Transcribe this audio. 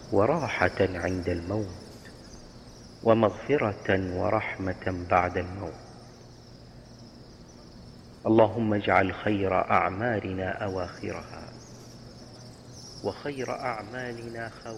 وراحة عند الموت، ومغفرة ورحمة بعد الموت. اللهم اجعل خير أعمالنا أواخرها، وخير أعمالنا خواتمها.